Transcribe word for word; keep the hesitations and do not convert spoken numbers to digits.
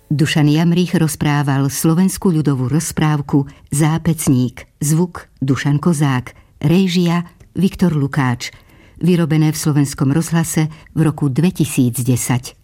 Dušan Jamrich rozprával slovenskú ľudovú rozprávku Zápecník. Zvuk Dušan Kozák. Réžia Viktor Lukáč. Vyrobené v Slovenskom rozhlase v roku dvetisícdesať.